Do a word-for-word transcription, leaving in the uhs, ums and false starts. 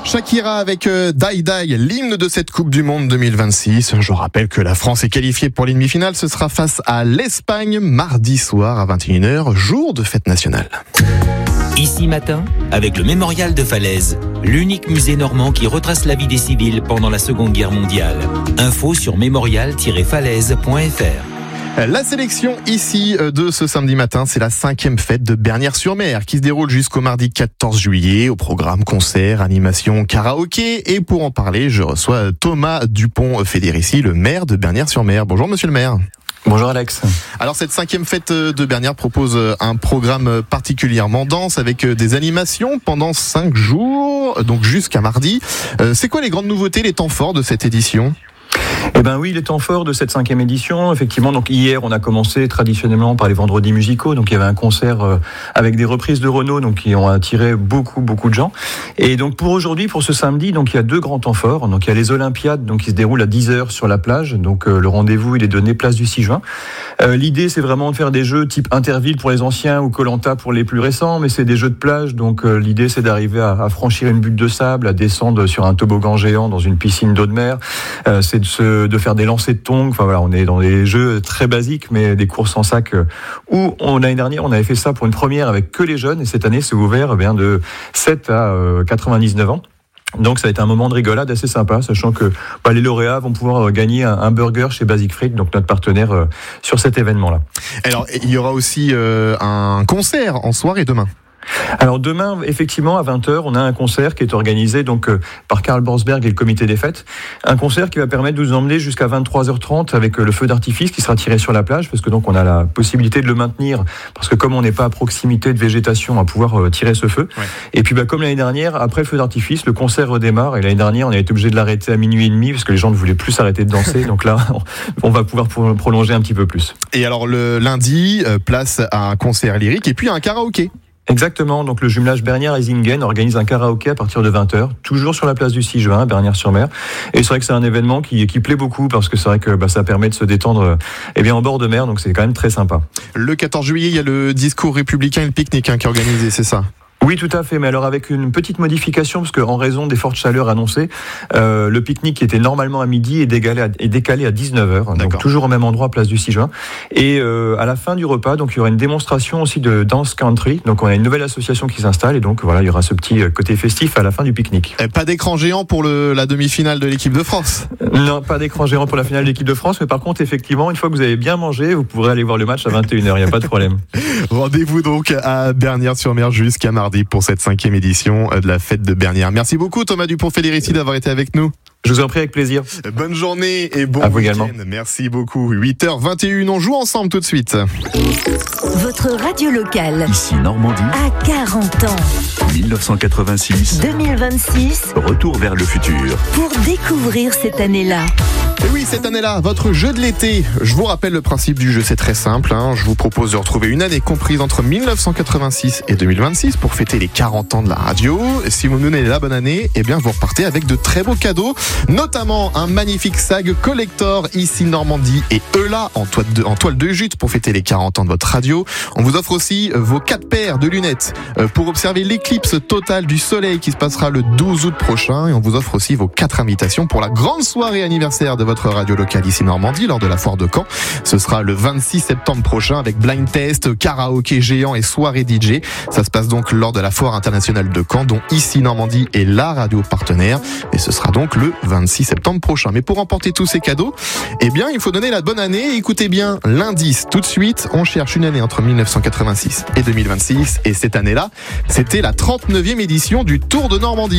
Shakira avec euh, Die Die, l'hymne de cette Coupe du Monde deux mille vingt-six. Je rappelle que la France est qualifiée pour les demi-finales. Ce sera face à l'Espagne mardi soir à vingt et une heures, jour de fête nationale. Ici matin, avec le Mémorial de Falaise, l'unique musée normand qui retrace la vie des civils pendant la Seconde Guerre mondiale. Info sur mémorial tiret falaise point f r. La sélection ici de ce samedi matin, c'est la cinquième fête de Bernières-sur-Mer qui se déroule jusqu'au mardi quatorze juillet. Au programme concert, animation, karaoké. Et pour en parler, je reçois Thomas Dupont-Fédérici, le maire de Bernières-sur-Mer. Bonjour monsieur le maire. Bonjour Alex. Alors cette cinquième fête de Bernières propose un programme particulièrement dense avec des animations pendant cinq jours, donc jusqu'à mardi. C'est quoi les grandes nouveautés, les temps forts de cette édition ? Eh ben oui, les temps forts de cette cinquième édition, effectivement. Donc hier, on a commencé traditionnellement par les vendredis musicaux. Donc il y avait un concert euh, avec des reprises de Renaud, donc qui ont attiré beaucoup, beaucoup de gens. Et donc pour aujourd'hui, pour ce samedi, donc il y a deux grands temps forts. Donc il y a les Olympiades, donc qui se déroulent à dix heures sur la plage. Donc euh, le rendez-vous, il est donné place du six juin. Euh, l'idée, c'est vraiment de faire des jeux type Interville pour les anciens ou Koh-Lanta pour les plus récents, mais c'est des jeux de plage. Donc euh, l'idée, c'est d'arriver à, à franchir une butte de sable, à descendre sur un toboggan géant dans une piscine d'eau de mer. Euh, c'est de se de faire des lancers de tongs. Enfin voilà, on est dans des jeux très basiques, mais des courses en sac où on, l'année dernière, on avait fait ça pour une première avec que les jeunes, et cette année, c'est ouvert eh bien, de sept à quatre-vingt-dix-neuf ans. Donc ça va être un moment de rigolade assez sympa, sachant que bah, les lauréats vont pouvoir gagner un, un burger chez Basic Frites, donc notre partenaire euh, sur cet événement-là. Alors il y aura aussi euh, un concert en soirée demain. Alors demain, effectivement, à vingt heures, on a un concert qui est organisé donc euh, par Karl Borsberg et le comité des fêtes. Un concert qui va permettre de nous emmener jusqu'à vingt-trois heures trente avec euh, le feu d'artifice qui sera tiré sur la plage, parce que donc on a la possibilité de le maintenir, parce que comme on n'est pas à proximité de végétation, on va pouvoir euh, tirer ce feu. Ouais. Et puis bah, comme l'année dernière, après le feu d'artifice, le concert redémarre. Et l'année dernière, on a été obligé de l'arrêter à minuit et demi, parce que les gens ne voulaient plus s'arrêter de danser. Donc là, on va pouvoir prolonger un petit peu plus. Et alors le lundi, euh, place à un concert lyrique et puis à un karaoké. Exactement, donc le jumelage Bernières-Eysingen organise un karaoké à partir de vingt heures, toujours sur la place du six juin, à Bernières-sur-Mer. Et c'est vrai que c'est un événement qui, qui plaît beaucoup, parce que c'est vrai que bah, ça permet de se détendre eh bien, en bord de mer, donc c'est quand même très sympa. Le quatorze juillet, il y a le discours républicain et le pique-nique hein, qui est organisé, c'est ça ? Oui, tout à fait, mais alors avec une petite modification, parce qu'en raison des fortes chaleurs annoncées, euh, le pique-nique qui était normalement à midi est décalé à, est décalé à dix-neuf heures, D'accord. donc toujours au même endroit, place du six juin. Et euh, à la fin du repas, donc il y aura une démonstration aussi de dance country, donc on a une nouvelle association qui s'installe, et donc voilà, il y aura ce petit côté festif à la fin du pique-nique. Et pas d'écran géant pour le, la demi-finale de l'équipe de France ? Non, pas d'écran géant pour la finale de l'équipe de France, mais par contre, effectivement, une fois que vous avez bien mangé, vous pourrez aller voir le match à vingt et une heures, il n'y a pas de problème. Rendez-vous donc à Bernières-sur-Mer jusqu'à mardi pour cette cinquième édition de la fête de Bernières. Merci beaucoup Thomas Dupont-Fédérici d'avoir été avec nous. Je vous en prie, avec plaisir. Bonne journée et bon à vous week-end. Également. Merci beaucoup. huit heures vingt et une, on joue ensemble tout de suite. Votre radio locale. Ici Normandie. À quarante ans. dix-neuf cent quatre-vingt-six. deux mille vingt-six. Retour vers le futur. Pour découvrir cette année-là. Et oui, cette année-là, votre jeu de l'été. Je vous rappelle le principe du jeu, c'est très simple. Hein. Je vous propose de retrouver une année comprise entre dix-neuf cent quatre-vingt-six et deux mille vingt-six pour fêter les quarante ans de la radio. Et si vous nous donnez la bonne année, eh bien vous repartez avec de très beaux cadeaux, notamment un magnifique sag collector ici Normandie et Eula en toile de, en toile de jute pour fêter les quarante ans de votre radio. On vous offre aussi vos quatre paires de lunettes pour observer l'éclipse totale du soleil qui se passera le douze août prochain. Et on vous offre aussi vos quatre invitations pour la grande soirée anniversaire de votre radio locale ici Normandie lors de la foire de Caen. Ce sera le vingt-six septembre prochain avec blind test, karaoké géant et soirée D J. Ça se passe donc lors de la foire internationale de Caen, dont ici Normandie est la radio partenaire. Et ce sera donc le vingt-six septembre prochain. Mais pour emporter tous ces cadeaux, eh bien, il faut donner la bonne année. Écoutez bien l'indice. Tout de suite, on cherche une année entre dix-neuf cent quatre-vingt-six et deux mille vingt-six. Et cette année-là, c'était la trente-neuvième édition du Tour de Normandie.